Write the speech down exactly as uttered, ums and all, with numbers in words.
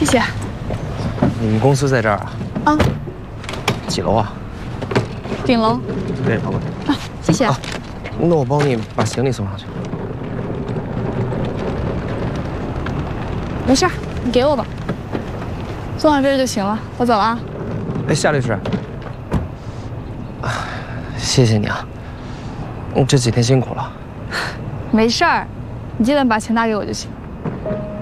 谢谢。 你们公司在这儿啊？ 啊。 几楼啊？ 顶楼。 对，跑过去。 啊，谢谢。啊， 那我帮你把行李送上去。 没事，你给我吧。送到这儿就行了，我走了啊。 哎，夏律师，啊，谢谢你啊，你这几天辛苦了。 没事儿，你记得把钱打给我就行。